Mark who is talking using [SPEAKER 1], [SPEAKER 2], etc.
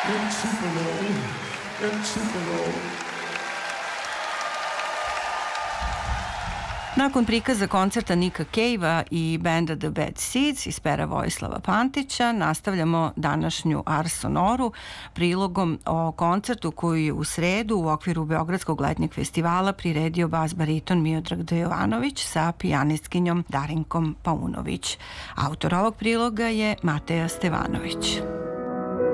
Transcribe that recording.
[SPEAKER 1] in Tupelo, in Tupelo.
[SPEAKER 2] Nakon prikaza koncerta Nika Cave-a i benda The Bad Seeds iz pera Vojislava Pantića, nastavljamo današnju Ars Sonoru prilogom o koncertu koji je u sredu u okviru Beogradskog letnjeg festivala priredio bas-bariton Miodrag Jovanović sa pijanistkinjom Darinkom Paunović. Autor ovog priloga je Mateja Stevanović.